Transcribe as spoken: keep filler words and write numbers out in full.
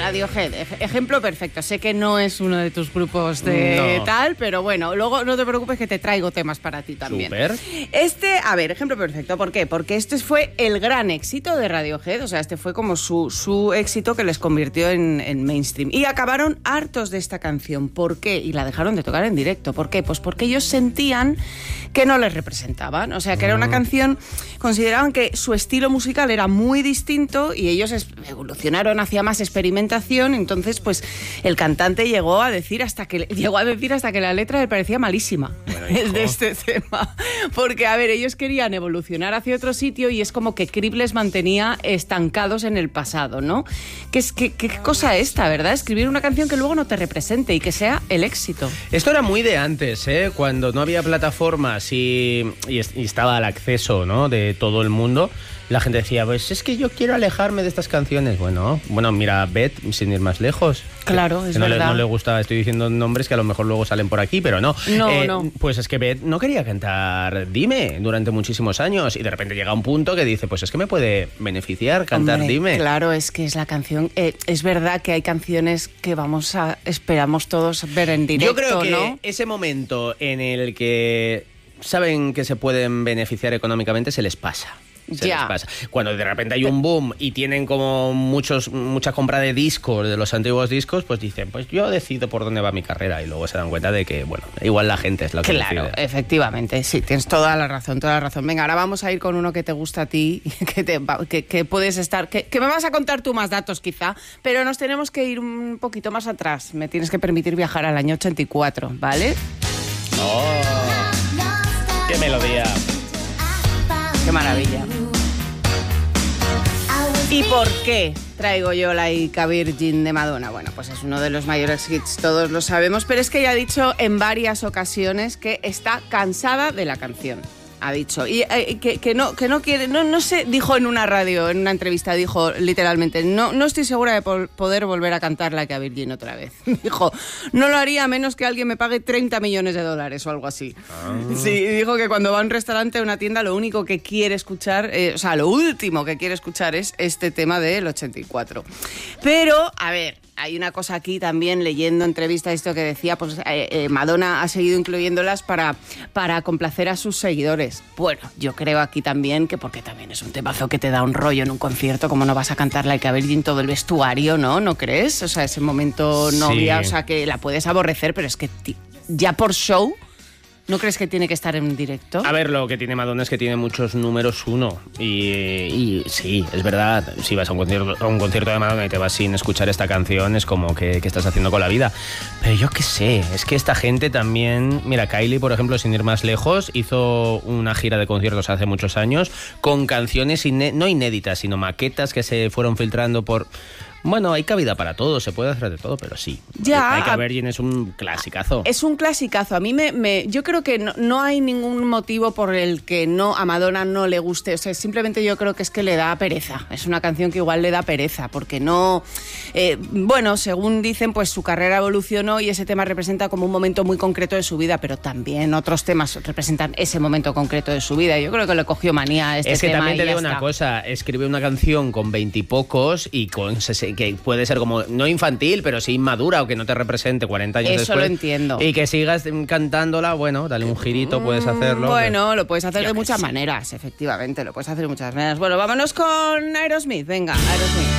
Radiohead, ej- ejemplo perfecto. Sé que no es uno de tus grupos de No. tal, pero bueno, luego no te preocupes que te traigo temas para ti también. Súper. Este, a ver, ejemplo perfecto. ¿Por qué? Porque este fue el gran éxito de Radiohead, o sea, este fue como su, su éxito que les convirtió en, en mainstream. Y acabaron hartos de esta canción. ¿Por qué? Y la dejaron de tocar en directo. ¿Por qué? Pues porque ellos sentían que no les representaban. O sea, que era una canción, consideraban que su estilo musical era muy distinto y ellos es- evolucionaron hacia más experimentación. Entonces, pues, el cantante llegó a decir hasta que llegó a decir hasta que la letra le parecía malísima Bueno, hijo. de este tema. Porque, a ver, ellos querían evolucionar hacia otro sitio y es como que Creep les mantenía estancados en el pasado, ¿no? ¿Qué, es, qué, qué cosa esta, verdad? Escribir una canción que luego no te represente y que sea el éxito. Esto era muy de antes, ¿eh? Cuando no había plataformas y, y, es- y estaba al acceso, ¿no?, de todo el mundo. La gente decía, pues es que yo quiero alejarme de estas canciones. Bueno, bueno, mira, Beth, sin ir más lejos. Claro, Que- es que no le, verdad. no le gusta, estoy diciendo nombres que a lo mejor luego salen por aquí, pero no. No, no. Pues es que Beth no quería cantar Dime durante muchísimos años y de repente llega un punto que dice, pues es que me puede beneficiar cantar Hombre, Dime. Claro, es que es la canción. Eh, es verdad que hay canciones que vamos a esperamos todos ver en directo, Yo creo que ¿no? ese momento en el que saben que se pueden beneficiar económicamente se les pasa. Se Ya. les pasa. Cuando de repente hay un boom y tienen como muchos mucha compra de discos, de los antiguos discos, pues dicen, pues yo decido por dónde va mi carrera y luego se dan cuenta de que, bueno, igual la gente es la que Claro, decide. efectivamente, sí, tienes toda la razón, toda la razón. Venga, ahora vamos a ir con uno que te gusta a ti, que, te, va- que, que puedes estar, que, que me vas a contar tú más datos quizá, pero nos tenemos que ir un poquito más atrás. Me tienes que permitir viajar al año ochenta y cuatro, ¿vale? ¡Oh! ¡Qué melodía! Qué maravilla. ¿Y por qué traigo yo la Ica Virgin de Madonna? Bueno, pues es uno de los mayores hits, todos lo sabemos, pero es que ella ha dicho en varias ocasiones que está cansada de la canción. Ha dicho, y eh, que, que no que no quiere, no, no sé, dijo en una radio, en una entrevista, dijo literalmente, no, no estoy segura de po- poder volver a cantar la Ica Virgin otra vez. Dijo, no lo haría a menos que alguien me pague treinta millones de dólares o algo así. Sí, y dijo que cuando va a un restaurante o una tienda, lo único que quiere escuchar, eh, o sea, lo último que quiere escuchar es este tema del ochenta y cuatro. Pero, a ver, hay una cosa aquí también, leyendo entrevistas, esto que decía, pues eh, eh, Madonna ha seguido incluyéndolas para, para complacer a sus seguidores. Bueno, yo creo aquí también que porque también es un temazo que te da un rollo en un concierto, como no vas a cantar Like a Virgin todo el vestuario, ¿no? ¿No crees? O sea, ese momento Sí. novia, o sea, que la puedes aborrecer, pero es que ti- ya por show, ¿no crees que tiene que estar en directo? A ver, lo que tiene Madonna es que tiene muchos números uno. Y, y sí, es verdad, si vas a un, concierto, a un concierto de Madonna y te vas sin escuchar esta canción, es como que, que estás haciendo con la vida. Pero yo qué sé, es que esta gente también... Mira, Kylie, por ejemplo, sin ir más lejos, hizo una gira de conciertos hace muchos años con canciones iné- no inéditas, sino maquetas que se fueron filtrando por... Bueno, hay cabida para todo, se puede hacer de todo, pero sí. Ya, Like a a- Virgin es un clasicazo. Es un clasicazo. A mí me, me yo creo que no, no hay ningún motivo por el que no a Madonna no le guste. O sea, simplemente yo creo que es que le da pereza. Es una canción que igual le da pereza, porque no... eh, bueno, según dicen, pues su carrera evolucionó y ese tema representa como un momento muy concreto de su vida, pero también otros temas representan ese momento concreto de su vida. Yo creo que le cogió manía a este Es que tema también y te ya digo una está. cosa, escribe una canción con veintipocos y, con sese- que puede ser como, no infantil, pero sí inmadura o que no te represente cuarenta años Eso después. lo entiendo. Y que sigas cantándola, bueno, dale un girito, puedes hacerlo. Bueno, lo puedes hacer Yo de qué muchas sé. maneras, efectivamente, lo puedes hacer de muchas maneras. Bueno, vámonos con Aerosmith, venga, Aerosmith.